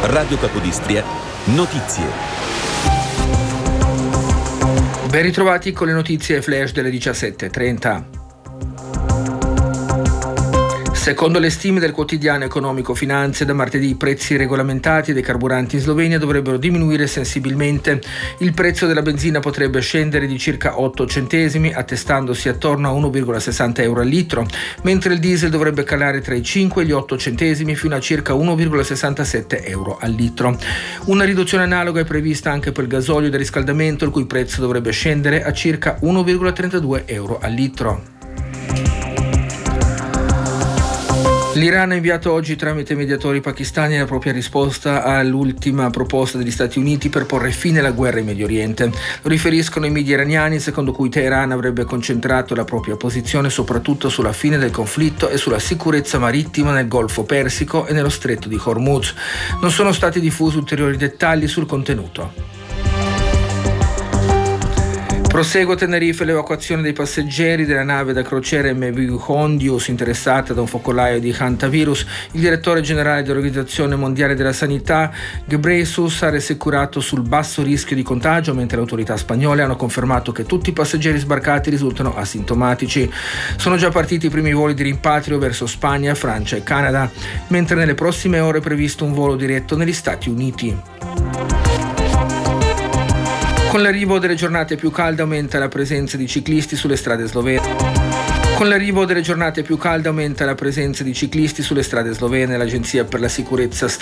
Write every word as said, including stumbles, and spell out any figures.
Radio Capodistria, notizie. Ben ritrovati con le notizie flash delle diciassette e trenta. Secondo le stime del quotidiano Economico Finanze, da martedì i prezzi regolamentati dei carburanti in Slovenia dovrebbero diminuire sensibilmente. Il prezzo della benzina potrebbe scendere di circa otto centesimi, attestandosi attorno a uno virgola sessanta euro al litro, mentre il diesel dovrebbe calare tra i cinque e gli otto centesimi fino a circa uno virgola sessantasette euro al litro. Una riduzione analoga è prevista anche per il gasolio da riscaldamento, il cui prezzo dovrebbe scendere a circa uno virgola trentadue euro al litro. L'Iran ha inviato oggi tramite mediatori pakistani la propria risposta all'ultima proposta degli Stati Uniti per porre fine alla guerra in Medio Oriente. Lo riferiscono i media iraniani, secondo cui Teheran avrebbe concentrato la propria posizione soprattutto sulla fine del conflitto e sulla sicurezza marittima nel Golfo Persico e nello Stretto di Hormuz. Non sono stati diffusi ulteriori dettagli sul contenuto. Prosegue a Tenerife l'evacuazione dei passeggeri della nave da crociera M V Hondius interessata da un focolaio di hantavirus. Il direttore generale dell'Organizzazione Mondiale della Sanità, Ghebreyesus, ha rassicurato sul basso rischio di contagio, mentre le autorità spagnole hanno confermato che tutti i passeggeri sbarcati risultano asintomatici. Sono già partiti i primi voli di rimpatrio verso Spagna, Francia e Canada, mentre nelle prossime ore è previsto un volo diretto negli Stati Uniti. Con l'arrivo delle giornate più calde aumenta la presenza di ciclisti sulle strade slovene. Con l'arrivo delle giornate più calde aumenta la presenza di ciclisti sulle strade slovene. L'Agenzia per la sicurezza